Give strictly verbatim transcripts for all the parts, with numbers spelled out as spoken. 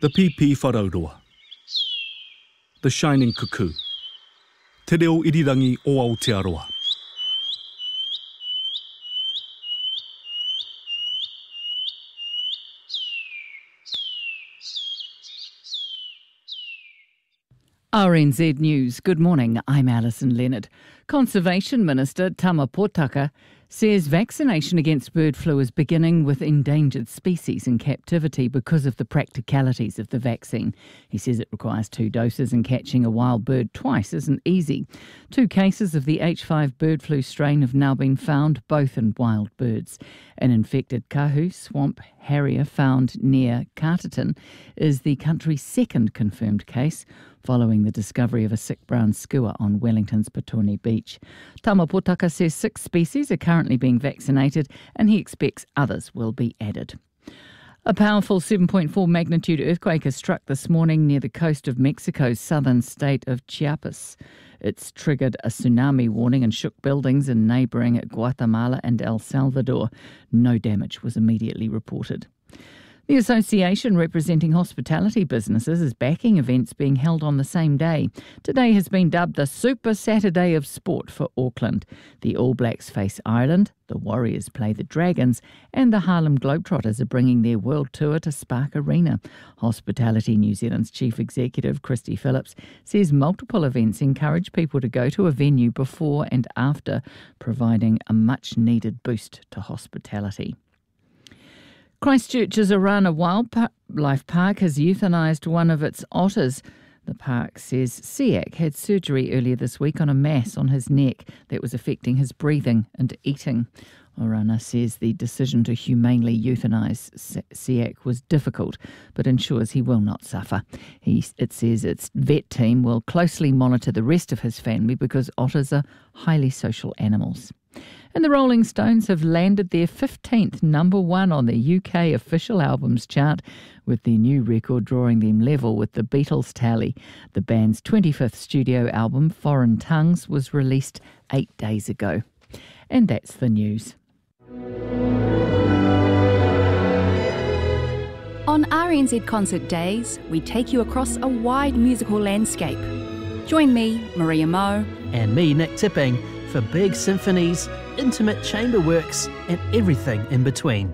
The Pipi Wharaurua. The Shining Cuckoo. Te reo irirangi o Aotearoa. R N Z News. Good morning, I'm Alison Leonard. Conservation Minister Tama Potaka says vaccination against bird flu is beginning with endangered species in captivity because of the practicalities of the vaccine. He says it requires two doses and catching a wild bird twice isn't easy. Two cases of the H five bird flu strain have now been found, both in wild birds. An infected kahu swamp harrier found near Carterton is the country's second confirmed case, following the discovery of a sick brown skua on Wellington's Petone Beach. Tama Potaka says six species are currently being vaccinated and he expects others will be added. A powerful seven point four magnitude earthquake has struck this morning near the coast of Mexico's southern state of Chiapas. It's triggered a tsunami warning and shook buildings in neighbouring Guatemala and El Salvador. No damage was immediately reported. The association representing hospitality businesses is backing events being held on the same day. Today has been dubbed the Super Saturday of Sport for Auckland. The All Blacks face Ireland, the Warriors play the Dragons, and the Harlem Globetrotters are bringing their world tour to Spark Arena. Hospitality New Zealand's Chief Executive Christy Phillips says multiple events encourage people to go to a venue before and after, providing a much-needed boost to hospitality. Christchurch's Orana Wildlife Park has euthanised one of its otters. The park says Siak had surgery earlier this week on a mass on his neck that was affecting his breathing and eating. Orana says the decision to humanely euthanise Siak was difficult, but ensures he will not suffer. He, it says its vet team will closely monitor the rest of his family because otters are highly social animals. And the Rolling Stones have landed their fifteenth number one on the U K official albums chart, with their new record drawing them level with the Beatles tally. The band's twenty-fifth studio album, Foreign Tongues, was released eight days ago. And that's the news. On R N Z Concert Days, we take you across a wide musical landscape. Join me, Maria Moe, and me, Nick Tipping, for big symphonies, intimate chamber works, and everything in between.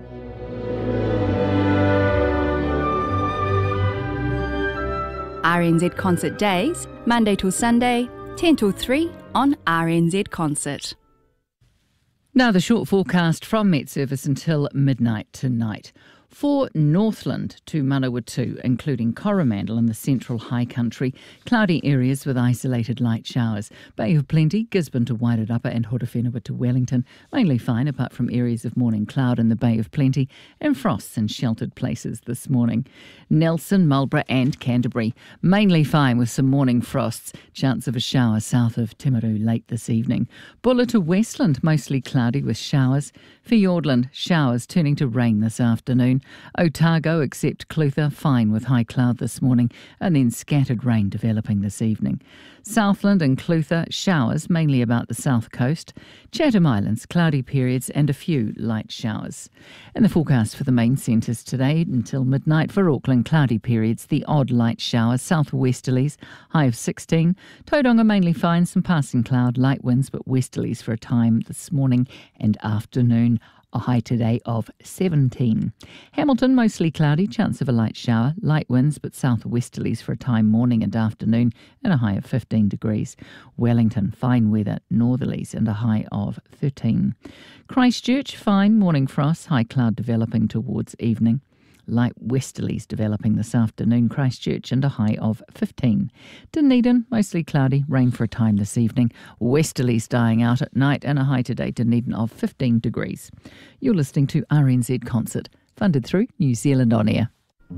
R N Z Concert Days, Monday till Sunday, ten till three on R N Z Concert. Now the short forecast from Met Service until midnight tonight. For Northland to Manawatu, including Coromandel in the central high country, cloudy areas with isolated light showers. Bay of Plenty, Gisborne to Wairarapa and Horowhenua to Wellington, mainly fine apart from areas of morning cloud in the Bay of Plenty and frosts in sheltered places this morning. Nelson, Marlborough and Canterbury, mainly fine with some morning frosts, chance of a shower south of Timaru late this evening. Buller to Westland, mostly cloudy with showers. Fiordland, showers turning to rain this afternoon. Otago, except Clutha, fine with high cloud this morning, and then scattered rain developing this evening. Southland and Clutha, showers mainly about the south coast. Chatham Islands, cloudy periods and a few light showers. And the forecast for the main centres today until midnight for Auckland, cloudy periods, the odd light showers, southwesterlies, high of sixteen. Tauranga mainly fine, some passing cloud, light winds but westerlies for a time this morning and afternoon. A high today of seventeen. Hamilton, mostly cloudy, chance of a light shower, light winds but southwesterlies for a time morning and afternoon, and a high of fifteen degrees. Wellington, fine weather, northerlies and a high of thirteen. Christchurch, fine, morning frost, high cloud developing towards evening. Light westerlies developing this afternoon, Christchurch, and a high of fifteen. Dunedin, mostly cloudy, rain for a time this evening. Westerlies dying out at night, and a high today, Dunedin, of fifteen degrees. You're listening to R N Z Concert, funded through New Zealand On Air.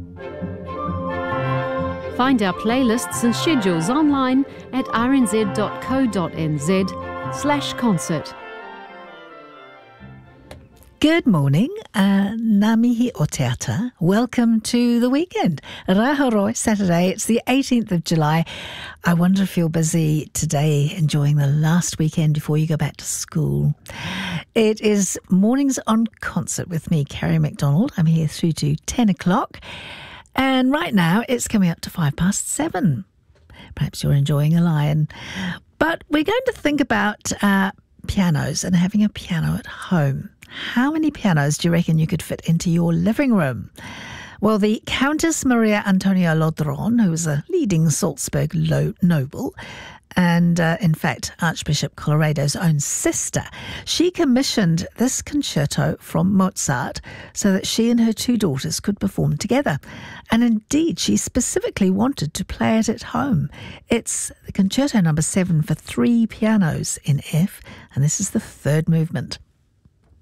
Find our playlists and schedules online at rnz.co.nz slash concert. Good morning, uh, ngā mihi o te ata. Welcome to the weekend. Raharoi, Saturday, it's the eighteenth of July. I wonder if you're busy today enjoying the last weekend before you go back to school. It is Mornings on Concert with me, Carrie McDonald. I'm here through to ten o'clock. And right now it's coming up to five past seven. Perhaps you're enjoying a lion. But we're going to think about uh, pianos and having a piano at home. How many pianos do you reckon you could fit into your living room? Well, the Countess Maria Antonia Lodron, who was a leading Salzburg lo- noble, and uh, in fact Archbishop Colloredo's own sister, she commissioned this concerto from Mozart so that she and her two daughters could perform together. And indeed, she specifically wanted to play it at home. It's the concerto number seven for three pianos in F, and this is the third movement.